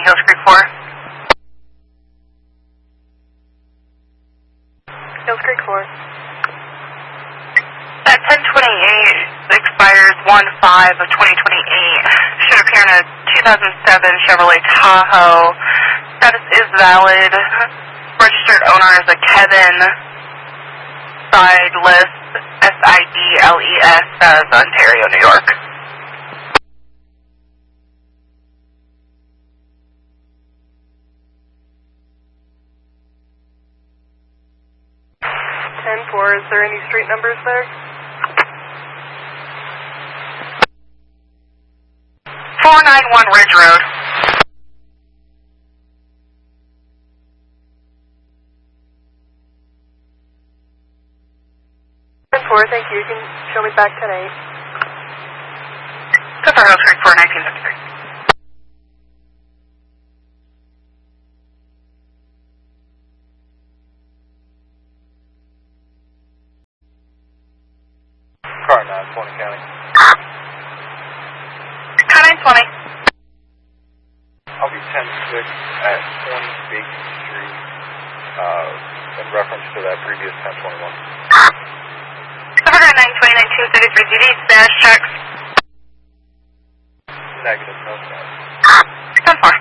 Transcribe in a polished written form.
Hills Creek 4. Hills Creek 4. That 1028 expires 1/5 of 2028. Should appear in a 2007 Chevrolet Tahoe. Status is valid. Registered owner is a Kevin Sideles, Sideles, Ontario, New York. Is there any street numbers there? 491 Ridge Road. Thank you. You can show me back 10-8. Go for Hills Creek 4, 1953. Car 920 County. Car 920. I'll be 10-6 at 20 Bacon Street, in reference to that previous 1021. Cover 920, 1933, do you need stash checks? Negative, no stash. 10-4.